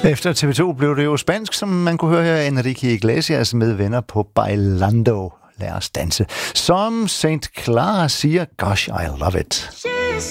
Efter TV2 blev det jo spansk, som man kunne høre her, Enrique Iglesias med venner på Bailando. Lad os danse. Som St. Clara siger, gosh, I love it.